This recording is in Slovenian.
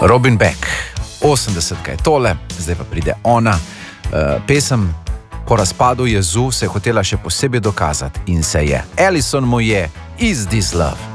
Robin Beck, 80 je tole, zdaj pa pride ona. Pesem po razpadu jezu se je hotela še posebej dokazati in se je. Alison mu je Is This Love.